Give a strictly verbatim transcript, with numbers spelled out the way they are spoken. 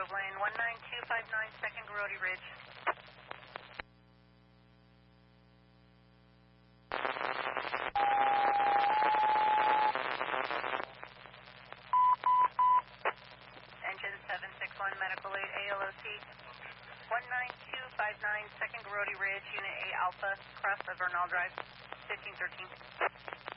Grove Lane, one nine two five nine, second Garrodi Ridge. Engine seven six one, medical aid, A L O C. one nine two five nine, second Garrodi Ridge, Unit A Alpha, cross of Vernal Drive, fifteen thirteen.